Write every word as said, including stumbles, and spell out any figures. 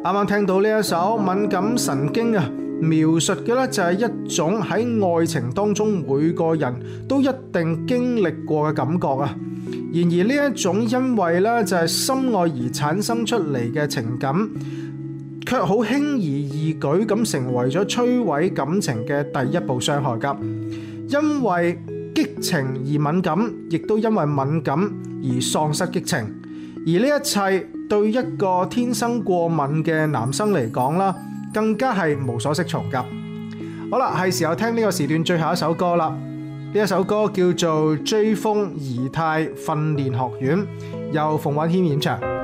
啱啱聽到呢一首《敏感神經》啊，描述嘅咧就係一種喺愛情當中每個人都一定經歷過嘅感覺啊。然而呢一種因為咧就係深愛而產生出嚟嘅情感，卻好輕而易舉咁成為咗摧毀感情嘅第一步傷害㗎。因為激情而敏感，亦都因為敏感而喪失激情。而呢一切對一個天生過敏嘅男生嚟講啦，更加係無所適從㗎。好啦，係時候聽呢個時段最後一首歌啦。呢一首歌叫做《追風儀態訓練學院》，由馮允謙演唱。